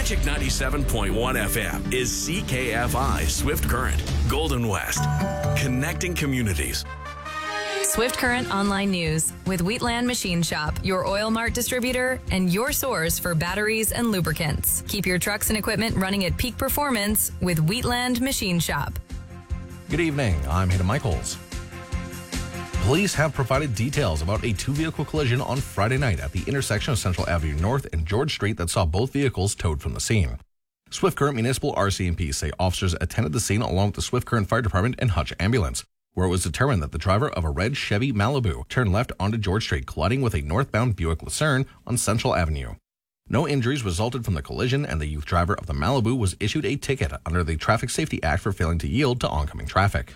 Magic 97.1 FM is CKFI Swift Current, Golden West. Connecting communities. Swift Current Online News with Wheatland Machine Shop, your oil mart distributor and your source for batteries and lubricants. Keep your trucks and equipment running at peak performance with Wheatland Machine Shop. Good evening, I'm Hayden Michaels. Police have provided details about a two-vehicle collision on Friday night at the intersection of Central Avenue North and George Street that saw both vehicles towed from the scene. Swift Current Municipal RCMP say officers attended the scene along with the Swift Current Fire Department and Hutch Ambulance, where it was determined that the driver of a red Chevy Malibu turned left onto George Street, colliding with a northbound Buick Lucerne on Central Avenue. No injuries resulted from the collision, and the youth driver of the Malibu was issued a ticket under the Traffic Safety Act for failing to yield to oncoming traffic.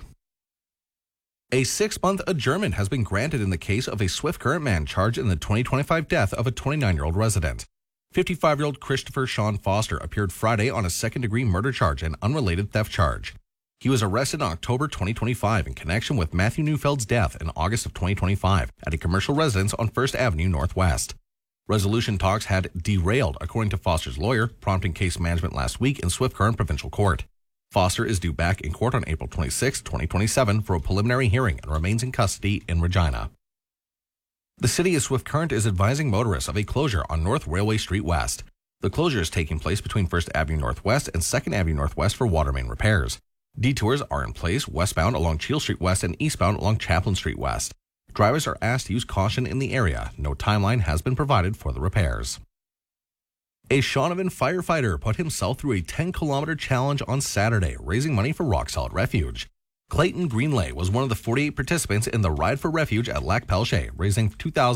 A 6-month adjournment has been granted in the case of a Swift Current man charged in the 2025 death of a 29-year-old resident. 55-year-old Christopher Sean Foster appeared Friday on a second-degree murder charge and unrelated theft charge. He was arrested in October 2025 in connection with Matthew Neufeld's death in August of 2025 at a commercial residence on First Avenue Northwest. Resolution talks had derailed, according to Foster's lawyer, prompting case management last week in Swift Current Provincial Court. Foster is due back in court on April 26, 2027 for a preliminary hearing and remains in custody in Regina. The city of Swift Current is advising motorists of a closure on North Railway Street West. The closure is taking place between First Avenue Northwest and 2nd Avenue Northwest for water main repairs. Detours are in place westbound along Cheel Street West and eastbound along Chaplin Street West. Drivers are asked to use caution in the area. No timeline has been provided for the repairs. A Shaunavon firefighter put himself through a 10-kilometer challenge on Saturday, raising money for Rock Solid Refuge. Clayton Greenlay was one of the 48 participants in the Ride for Refuge at Lac Pelche, raising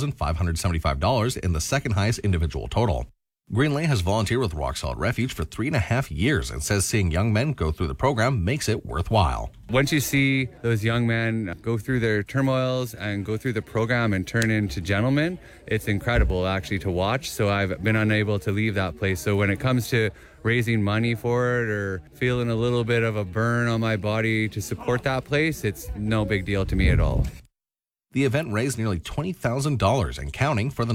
$2,575 in the second highest individual total. Greenlay has volunteered with Rock Solid Refuge for 3.5 years and says seeing young men go through the program makes it worthwhile. Once you see those young men go through their turmoils and go through the program and turn into gentlemen, it's incredible actually to watch. So I've been unable to leave that place. So when it comes to raising money for it or feeling a little bit of a burn on my body to support that place, it's no big deal to me at all. The event raised nearly $20,000 and counting for the